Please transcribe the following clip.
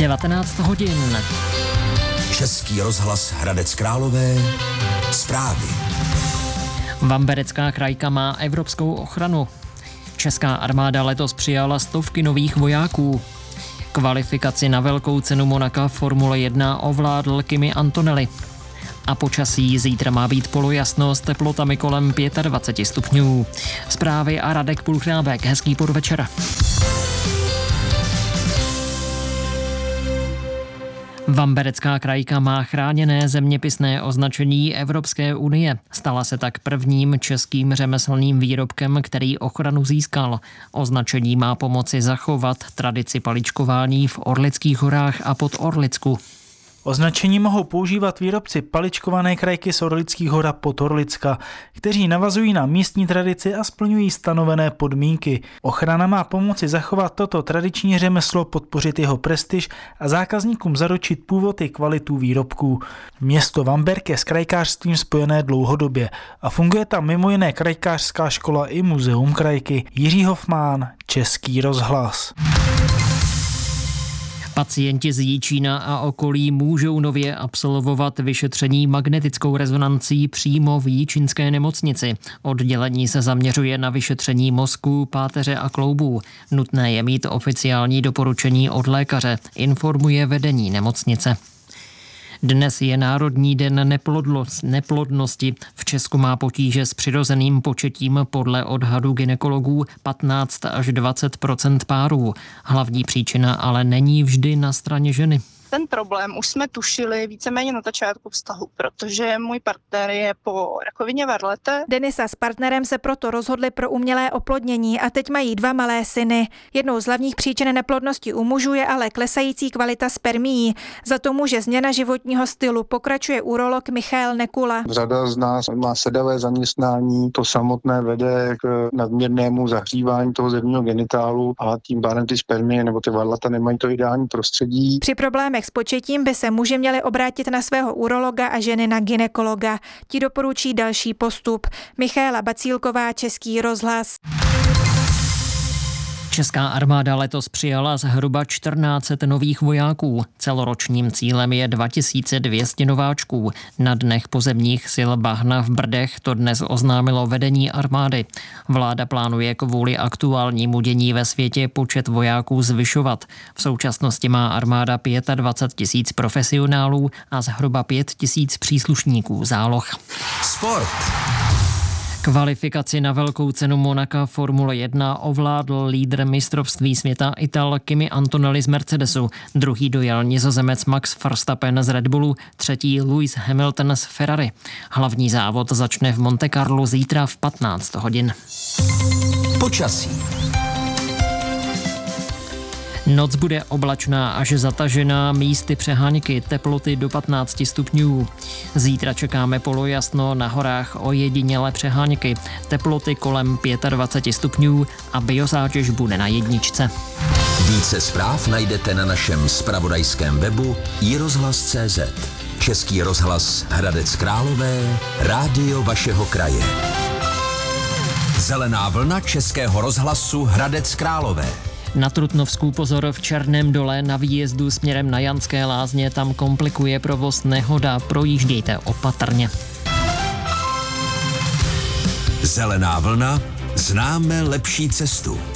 19 hodin. Český rozhlas Hradec Králové. Zprávy. Vamberecká krajka má evropskou ochranu. Česká armáda letos přijala stovky nových vojáků. Kvalifikaci na velkou cenu Monaka Formule 1 ovládl Kimi Antonelli. A počasí: zítra má být polojasno s teplotami kolem 25 stupňů. Zprávy a Radek Pulchrábek. Hezký podvečer. Vamberecká krajka má chráněné zeměpisné označení Evropské unie. Stala se tak prvním českým řemeslným výrobkem, který ochranu získal. Označení má pomoci zachovat tradici paličkování v Orlických horách a Podorlicku. Označení mohou používat výrobci paličkované krajky z Orlických hor a Podorlicka, kteří navazují na místní tradici a splňují stanovené podmínky. Ochrana má pomoci zachovat toto tradiční řemeslo, podpořit jeho prestiž a zákazníkům zaručit původ i kvalitu výrobků. Město Vamberk je s krajkářstvím spojené dlouhodobě a funguje tam mimo jiné krajkářská škola i muzeum krajky. Jiří Hofmán, Český rozhlas. Pacienti z Jičína a okolí můžou nově absolvovat vyšetření magnetickou rezonancí přímo v jičínské nemocnici. Oddělení se zaměřuje na vyšetření mozku, páteře a kloubů. Nutné je mít oficiální doporučení od lékaře, informuje vedení nemocnice. Dnes je Národní den neplodnosti. V Česku má potíže s přirozeným početím podle odhadu gynekologů 15 až 20% párů. Hlavní příčina ale není vždy na straně ženy. Ten problém už jsme tušili víceméně na začátku vztahu, protože můj partner je po rakovině varlete. Denisa s partnerem se proto rozhodli pro umělé oplodnění a teď mají 2 malé syny. Jednou z hlavních příčin neplodnosti u mužů je ale klesající kvalita spermií. Za to může změna životního stylu, pokračuje urolog Michael Nekula. Řada z nás má sedavé zaměstnání, to samotné vede k nadměrnému zahřívání toho zemního genitálu a tím pádem ty spermie nebo ty varlata nemají to ideální prostředí. Při problémech s početím by se muži měli obrátit na svého urologa a ženy na gynekologa. Ti doporučí další postup. Michaela Bacílková, Český rozhlas. Česká armáda letos přijala zhruba 1400 nových vojáků. Celoročním cílem je 2200 nováčků. Na dnech pozemních sil Bahna v Brdech to dnes oznámilo vedení armády. Vláda plánuje kvůli aktuálnímu dění ve světě počet vojáků zvyšovat. V současnosti má armáda 25 000 profesionálů a zhruba 5 000 příslušníků záloh. Sport. Kvalifikaci na velkou cenu Monaka Formule 1 ovládl lídr mistrovství světa Ital Kimi Antonelli z Mercedesu. Druhý dojel Nizozemec Max Verstappen z Red Bullu, třetí Lewis Hamilton z Ferrari. Hlavní závod začne v Monte Carlo zítra v 15 hodin. Počasí. Noc bude oblačná až zatažená, místy přeháňky, teploty do 15 stupňů. Zítra čekáme polojasno, na horách ojedinělé přeháňky, teploty kolem 25 stupňů a biozátěž bude na 1. Více zpráv najdete na našem zpravodajském webu iRozhlas.cz. Český rozhlas Hradec Králové, rádio vašeho kraje. Zelená vlna Českého rozhlasu Hradec Králové. Na Trutnovsku pozor, v Černém Dole na výjezdu směrem na Janské Lázně, tam komplikuje provoz nehoda, projíždějte opatrně. Zelená vlna, známe lepší cestu.